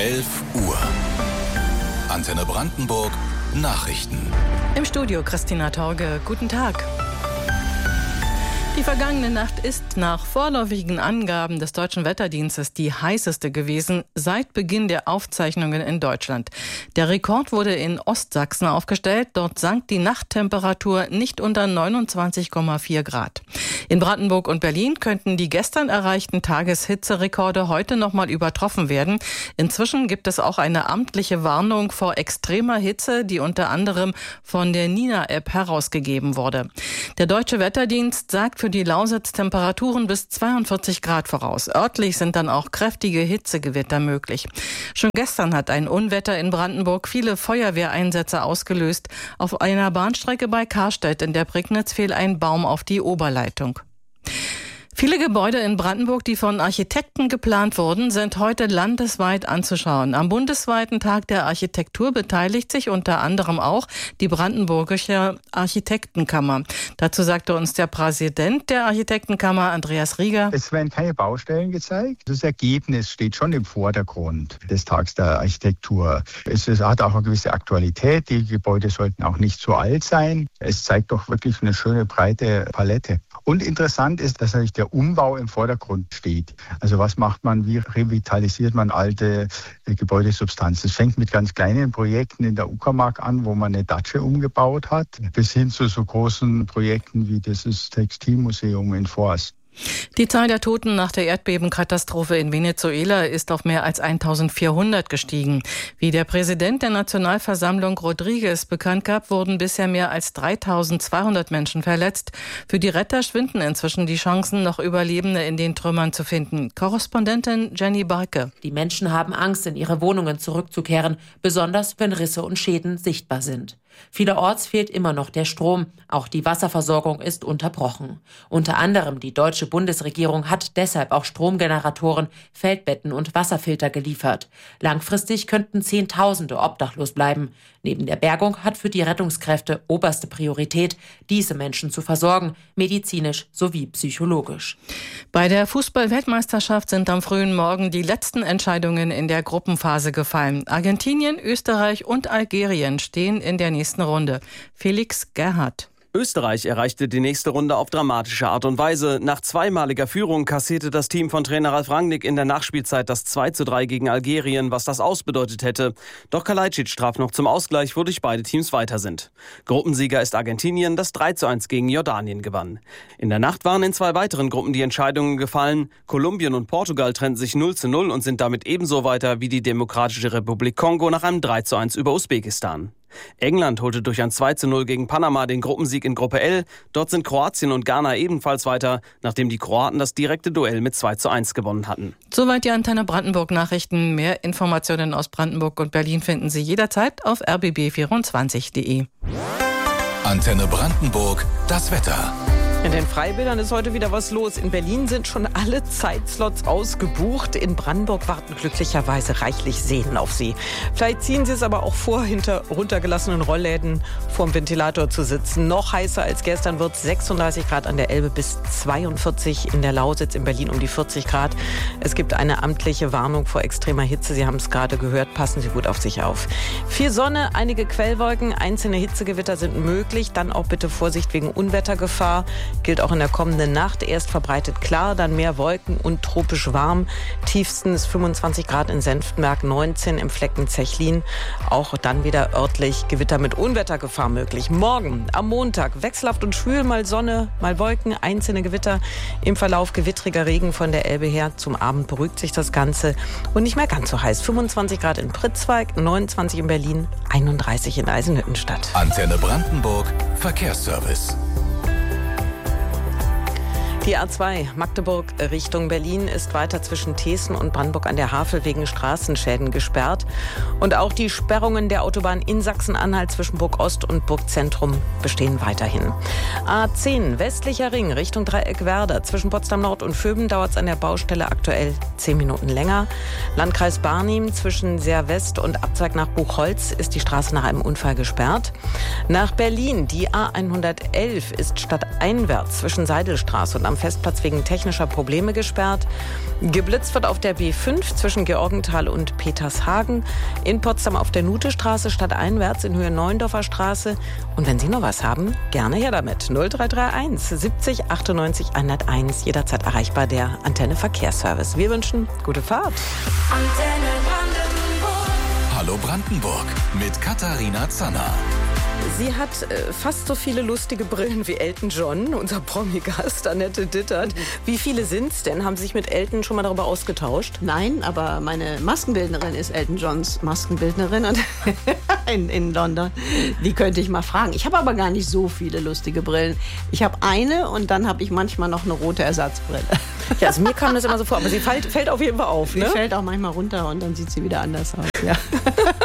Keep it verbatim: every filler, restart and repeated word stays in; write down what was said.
elf Uhr. Antenne Brandenburg Nachrichten. Im Studio Christina Torge. Guten Tag. Die vergangene Nacht ist nach vorläufigen Angaben des Deutschen Wetterdienstes die heißeste gewesen seit Beginn der Aufzeichnungen in Deutschland. Der Rekord wurde in Ostsachsen aufgestellt. Dort sank die Nachttemperatur nicht unter neunundzwanzig Komma vier Grad. In Brandenburg und Berlin könnten die gestern erreichten Tageshitzerekorde heute nochmal übertroffen werden. Inzwischen gibt es auch eine amtliche Warnung vor extremer Hitze, die unter anderem von der Nina-App herausgegeben wurde. Der Deutsche Wetterdienst sagt für die Lausitz Temperaturen bis zweiundvierzig Grad voraus. Örtlich sind dann auch kräftige Hitzegewitter möglich. Schon gestern hat ein Unwetter in Brandenburg viele Feuerwehreinsätze ausgelöst. Auf einer Bahnstrecke bei Karstedt in der Prignitz fiel ein Baum auf die Oberleitung. Viele Gebäude in Brandenburg, die von Architekten geplant wurden, sind heute landesweit anzuschauen. Am bundesweiten Tag der Architektur beteiligt sich unter anderem auch die Brandenburgische Architektenkammer. Dazu sagte uns der Präsident der Architektenkammer, Andreas Rieger. Es werden keine Baustellen gezeigt. Das Ergebnis steht schon im Vordergrund des Tags der Architektur. Es hat auch eine gewisse Aktualität. Die Gebäude sollten auch nicht zu alt sein. Es zeigt doch wirklich eine schöne breite Palette. Und interessant ist, dass natürlich der Umbau im Vordergrund steht. Also was macht man, wie revitalisiert man alte äh, Gebäudesubstanzen? Es fängt mit ganz kleinen Projekten in der Uckermark an, wo man eine Datsche umgebaut hat, bis hin zu so großen Projekten wie dieses Textilmuseum in Forst. Die Zahl der Toten nach der Erdbebenkatastrophe in Venezuela ist auf mehr als eintausendvierhundert gestiegen. Wie der Präsident der Nationalversammlung Rodriguez bekannt gab, wurden bisher mehr als dreitausendzweihundert Menschen verletzt. Für die Retter schwinden inzwischen die Chancen, noch Überlebende in den Trümmern zu finden. Korrespondentin Jenny Barke. Die Menschen haben Angst, in ihre Wohnungen zurückzukehren, besonders wenn Risse und Schäden sichtbar sind. Vielerorts fehlt immer noch der Strom. Auch die Wasserversorgung ist unterbrochen. Unter anderem die deutsche Bundesregierung hat deshalb auch Stromgeneratoren, Feldbetten und Wasserfilter geliefert. Langfristig könnten Zehntausende obdachlos bleiben. Neben der Bergung hat für die Rettungskräfte oberste Priorität, diese Menschen zu versorgen, medizinisch sowie psychologisch. Bei der Fußball-Weltmeisterschaft sind am frühen Morgen die letzten Entscheidungen in der Gruppenphase gefallen. Argentinien, Österreich und Algerien stehen in der nächsten Runde. Felix Gerhardt. Österreich erreichte die nächste Runde auf dramatische Art und Weise. Nach zweimaliger Führung kassierte das Team von Trainer Ralf Rangnick in der Nachspielzeit das zwei zu drei gegen Algerien, was das ausbedeutet hätte. Doch Kalajdzic traf noch zum Ausgleich, wodurch beide Teams weiter sind. Gruppensieger ist Argentinien, das drei zu eins gegen Jordanien gewann. In der Nacht waren in zwei weiteren Gruppen die Entscheidungen gefallen. Kolumbien und Portugal trennten sich null zu null und sind damit ebenso weiter wie die Demokratische Republik Kongo nach einem drei zu eins über Usbekistan. England holte durch ein zwei zu null gegen Panama den Gruppensieg in Gruppe L. Dort sind Kroatien und Ghana ebenfalls weiter, nachdem die Kroaten das direkte Duell mit zwei zu eins gewonnen hatten. Soweit die Antenne Brandenburg Nachrichten. Mehr Informationen aus Brandenburg und Berlin finden Sie jederzeit auf r b b vierundzwanzig punkt de. Antenne Brandenburg, das Wetter. In den Freibädern ist heute wieder was los. In Berlin sind schon alle Zeitslots ausgebucht. In Brandenburg warten glücklicherweise reichlich Seen auf Sie. Vielleicht ziehen Sie es aber auch vor, hinter runtergelassenen Rollläden vorm Ventilator zu sitzen. Noch heißer als gestern wird es, sechsunddreißig Grad an der Elbe bis zweiundvierzig in der Lausitz, in Berlin um die vierzig Grad. Es gibt eine amtliche Warnung vor extremer Hitze. Sie haben es gerade gehört, passen Sie gut auf sich auf. Viel Sonne, einige Quellwolken, einzelne Hitzegewitter sind möglich. Dann auch bitte Vorsicht wegen Unwettergefahr. Gilt auch in der kommenden Nacht. Erst verbreitet klar, dann mehr Wolken und tropisch warm. Tiefstens fünfundzwanzig Grad in Senftenberg, neunzehn im Flecken Zechlin. Auch dann wieder örtlich Gewitter mit Unwettergefahr möglich. Morgen am Montag wechselhaft und schwül, mal Sonne, mal Wolken, einzelne Gewitter. Im Verlauf gewittriger Regen von der Elbe her. Zum Abend beruhigt sich das Ganze und nicht mehr ganz so heiß. fünfundzwanzig Grad in Pritzwalk, neunundzwanzig in Berlin, einunddreißig in Eisenhüttenstadt. Antenne Brandenburg, Verkehrsservice. Die A zwei Magdeburg Richtung Berlin ist weiter zwischen Thesen und Brandenburg an der Havel wegen Straßenschäden gesperrt. Und auch die Sperrungen der Autobahn in Sachsen-Anhalt zwischen Burg Ost und Burg Zentrum bestehen weiterhin. A zehn westlicher Ring Richtung Dreieck Werder. Zwischen Potsdam Nord und Vöben dauert es an der Baustelle aktuell zehn Minuten länger. Landkreis Barnim zwischen Seer-West und Abzweig nach Buchholz ist die Straße nach einem Unfall gesperrt. Nach Berlin, die A hundertelf ist stadteinwärts zwischen Seidelstraße und am Festplatz wegen technischer Probleme gesperrt. Geblitzt wird auf der B fünf zwischen Georgenthal und Petershagen. In Potsdam auf der Nutestraße stadteinwärts in Höhe Neuendorfer Straße. Und wenn Sie noch was haben, gerne her damit. null drei drei eins siebzig achtundneunzig hunderteins. Jederzeit erreichbar der Antenne Verkehrsservice. Wir wünschen gute Fahrt. Antenne Brandenburg. Hallo Brandenburg mit Katharina Zanner. Sie hat äh, fast so viele lustige Brillen wie Elton John, unser Promi-Gast Annette Dittert. Wie viele sind's denn? Haben Sie sich mit Elton schon mal darüber ausgetauscht? Nein, aber meine Maskenbildnerin ist Elton Johns Maskenbildnerin und in, in London. Die könnte ich mal fragen. Ich habe aber gar nicht so viele lustige Brillen. Ich habe eine und dann habe ich manchmal noch eine rote Ersatzbrille. Ja, also mir kam das immer so vor, aber sie fällt, fällt auf jeden Fall auf, ne? Sie fällt auch manchmal runter und dann sieht sie wieder anders aus. Ja.